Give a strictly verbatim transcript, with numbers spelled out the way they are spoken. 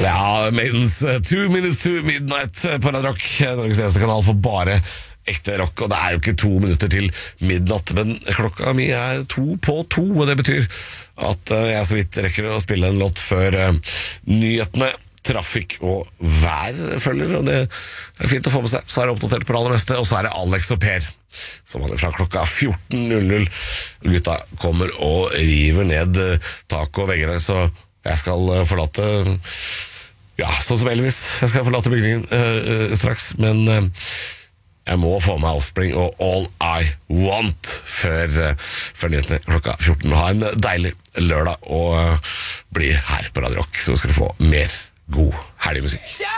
Ja, Maidens uh, Two Minutes to Midnight på Radio Rock, Norges eneste kanal for bare ekte rock. Og det er jo ikke to minutter til midnatt, men klokka mi er to på to, og det betyr at uh, jeg så vidt rekker å spille en låt før uh, nyhetene, trafikk og vær følger, og det er fint å få med seg. Så er det oppdatert på det aller meste, og så er det Alex og Per som holder fra klokka fjorten null null. Gutta kommer og river ned uh, tak og vegger, så jeg skal uh, forlate ja, sånn som Elvis. Jeg skal forlate bygningen uh, uh, straks, men uh, jeg må få med Offspring og All I Want før, uh, før nyhetene klokka fjorten. Ha en deilig lørdag og uh, bli her på Radio Rock, så skal du få mer god helgemusikk.